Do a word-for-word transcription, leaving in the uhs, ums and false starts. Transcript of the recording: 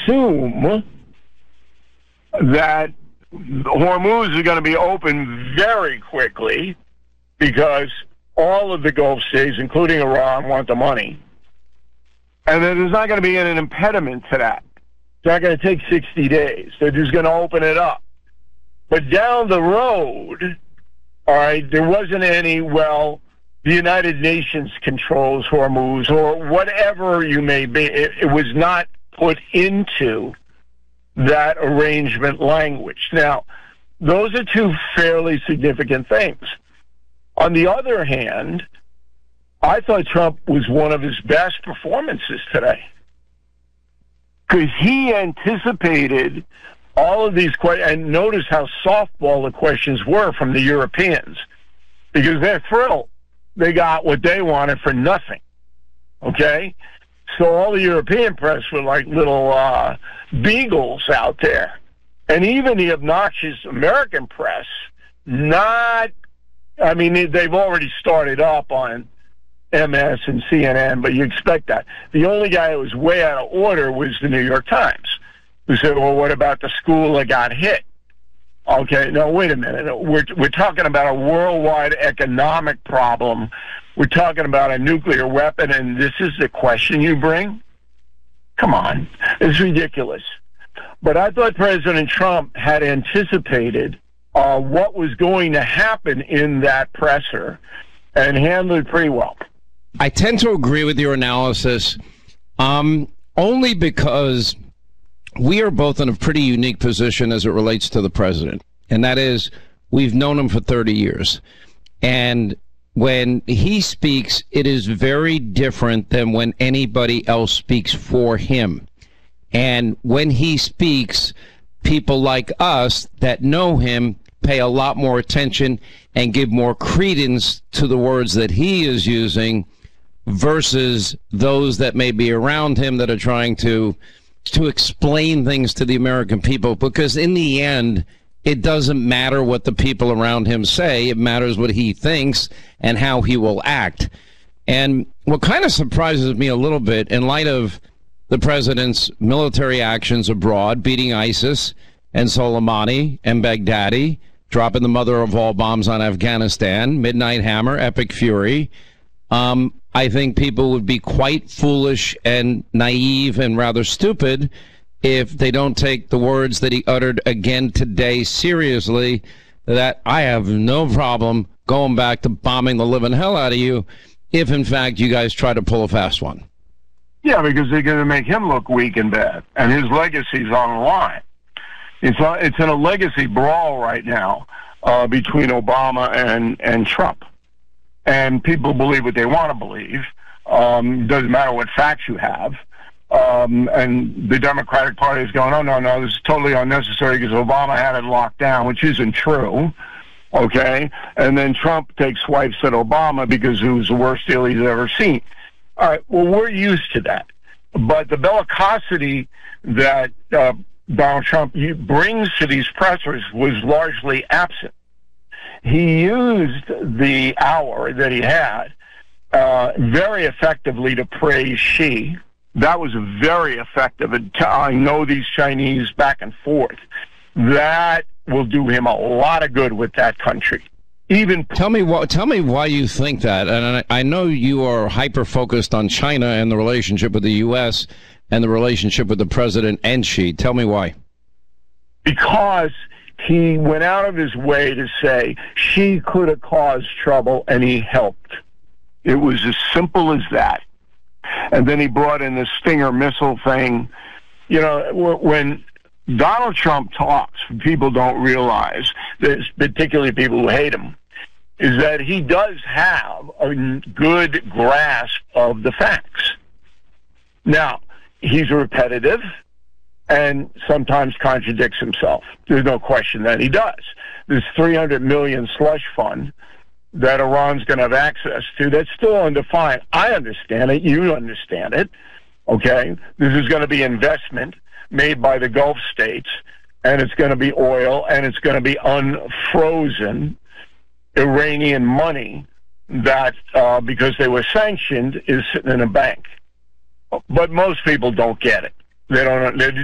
assume that Hormuz is going to be open very quickly because all of the Gulf states, including Iran, want the money. And then there's not going to be an impediment to that. It's not going to take sixty days. They're just going to open it up. But down the road, all right, there wasn't any, well, the United Nations controls Hormuz or whatever you may be. It, it was not put into that arrangement language. Now, those are two fairly significant things. On the other hand, I thought Trump was one of his best performances today because he anticipated all of these questions, and notice how softball the questions were from the Europeans, because they're thrilled. They got what they wanted for nothing, okay? So all the European press were like little uh, beagles out there. And even the obnoxious American press, not, I mean, they've already started up on M S and C N N, but you expect that. The only guy who was way out of order was the New York Times, who said, well, what about the school that got hit? Okay, no, wait a minute. We're, we're talking about a worldwide economic problem. We're talking about a nuclear weapon, and this is the question you bring? Come on. It's ridiculous. But I thought President Trump had anticipated uh, what was going to happen in that presser and handled it pretty well. I tend to agree with your analysis, um, only because we are both in a pretty unique position as it relates to the president. And that is, we've known him for thirty years. And when he speaks, it is very different than when anybody else speaks for him. And when he speaks, people like us that know him pay a lot more attention and give more credence to the words that he is using versus those that may be around him that are trying to to explain things to the American people. Because in the end, it doesn't matter what the people around him say. It matters what he thinks and how he will act. And what kind of surprises me a little bit, in light of the president's military actions abroad, beating ISIS and Soleimani and Baghdadi, dropping the mother of all bombs on Afghanistan, Midnight Hammer, Epic Fury, um, I think people would be quite foolish and naive and rather stupid if they don't take the words that he uttered again today seriously, that I have no problem going back to bombing the living hell out of you if, in fact, you guys try to pull a fast one. Yeah, because they're going to make him look weak and bad, and his legacy's on the line. It's uh, it's in a legacy brawl right now uh, between Obama and, and Trump. And people believe what they want to believe. Um, doesn't matter what facts you have. Um, and the Democratic Party is going, oh, no, no, this is totally unnecessary because Obama had it locked down, which isn't true. Okay? And then Trump takes swipes at Obama because it was the worst deal he's ever seen. All right, well, we're used to that. But the bellicosity that uh, Donald Trump brings to these pressers was largely absent. He used the hour that he had uh, very effectively to praise Xi. That was very effective at telling know these Chinese back and forth. That will do him a lot of good with that country. Even tell me what. Tell me why you think that. And I, I know you are hyper focused on China and the relationship with the U S and the relationship with the president and Xi. Tell me why. Because he went out of his way to say Xi could have caused trouble, and he helped. It was as simple as that. And then he brought in the Stinger missile thing. You know, when Donald Trump talks, people don't realize, that, particularly people who hate him, is that he does have a good grasp of the facts. Now, he's repetitive and sometimes contradicts himself. There's no question that he does. This three hundred million slush fund that Iran's going to have access to, that's still undefined. I understand it. You understand it. Okay? This is going to be investment made by the Gulf states, and it's going to be oil, and it's going to be unfrozen Iranian money that, uh, because they were sanctioned, is sitting in a bank. But most people don't get it. They don't. They